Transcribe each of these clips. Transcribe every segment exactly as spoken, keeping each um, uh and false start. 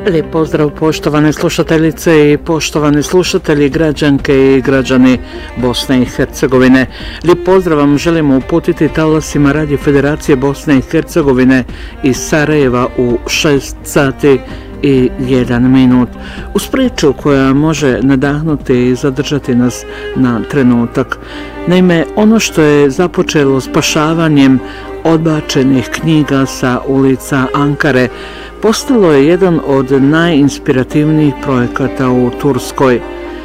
Lijep pozdrav poštovane slušateljice i poštovani slušatelji, građanke i građani Bosne i Hercegovine. Lijep pozdrav vam želimo uputiti talasima Radio Federacije Bosne i Hercegovine iz Sarajeva u šest sati i jedan minut. Uz priču koja može nadahnuti i zadržati nas na trenutak. Naime, ono što je započelo spašavanjem odbačenih knjiga sa ulica Ankare postalo je jedan od najinspirativnijih projekata u Turskoj.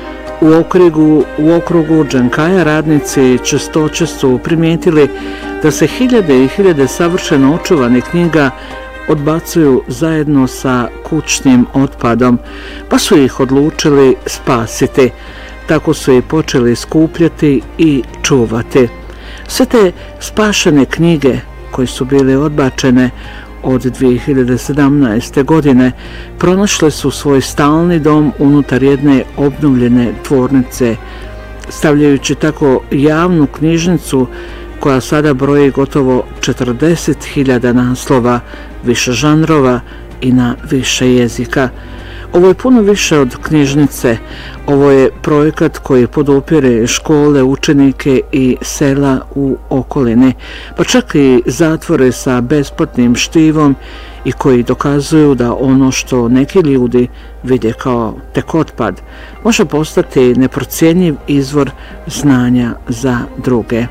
U okrugu, u okrugu Dženkaja radnici čestoće su primijetili da se hiljade i hiljade savršeno očuvanih knjiga odbacuju zajedno sa kućnim otpadom, pa su ih odlučili spasiti. Tako su ih počeli skupljati i čuvati. Sve te spašene knjige koje su bile odbačene od dvije hiljade sedamnaeste. godine pronašle su svoj stalni dom unutar jedne obnovljene tvornice, stavljajući tako javnu knjižnicu koja sada broji gotovo četrdeset hiljada naslova, više žanrova i na više jezika. Ovo je puno više od knjižnice. Ovo je projekat koji podupire škole, učenike i sela u okolini, pa čak i zatvore sa besplatnim štivom i koji dokazuju da ono što neki ljudi vide kao tek otpad može postati neprocjenjiv izvor znanja za druge.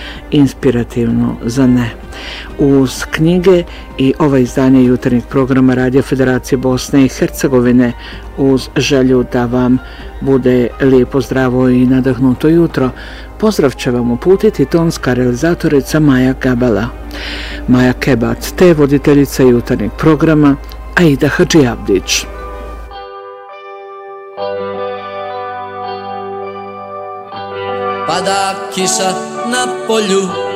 Inspirativno za ne. Uz knjige i ova izdanje jutarnjeg programa Radio Federacije Bosne i Hercegovine, uz želju da vam bude lijepo, zdravo i nadahnuto jutro, pozdrav će vam uputiti tonska realizatorica Maja Gabela. Maja Kebat, te voditeljica jutarnjeg programa Aida Hadžijabdić. Pada kiša na polju,